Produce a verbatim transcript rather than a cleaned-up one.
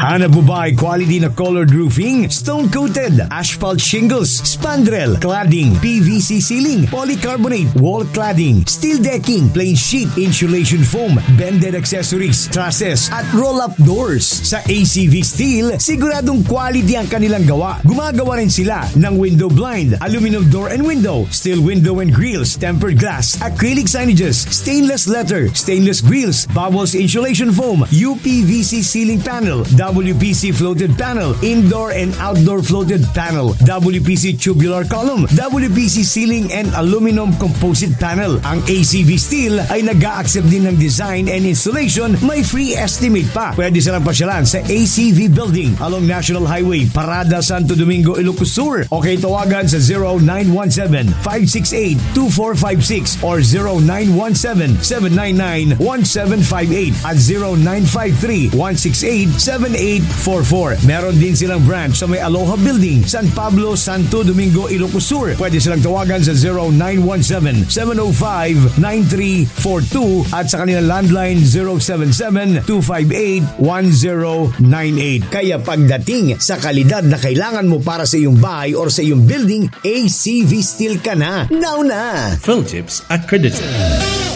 Hanap mo ba ay quality na colored roofing, stone-coated, asphalt shingles, spandrel, cladding, P V C ceiling, polycarbonate, wall cladding, steel decking, plain sheet, insulation foam, bended accessories, trusses, at roll-up doors? Sa A C V Steel, siguradong quality ang kanilang gawa. Gumagawa rin sila ng window blind, aluminum door and window, steel window and grills, tempered glass, acrylic signages, stainless letter, stainless grills, bubbles insulation foam, U P V C ceiling panel, W P C floated panel, indoor and outdoor floated panel, W P C tubular column, W P C ceiling and aluminum composite panel. Ang A C V Steel ay nag-a-accept din ng design and installation, may free estimate pa. Pwede silang pasyalan sa A C V Building along National Highway, Parada, Santo Domingo, Ilocos Sur. Okay, tawagan sa zero nine one seven, five six eight, two four five six or zero nine one seven, seven nine nine, one seven five eight at zero nine five three, one six eight, seven eight four four. Meron din silang branch sa may Aloha Building, San Pablo, Santo Domingo, Ilocos Sur. Pwede silang tawagan sa zero nine one seven, seven zero five, nine three four two at sa kanilang landline zero seven seven, two five eight, one zero nine eight. Kaya pagdating sa kalidad na kailangan mo para sa iyong bahay or sa iyong building, A C V Steel ka na. Now na! Philtips Accredited.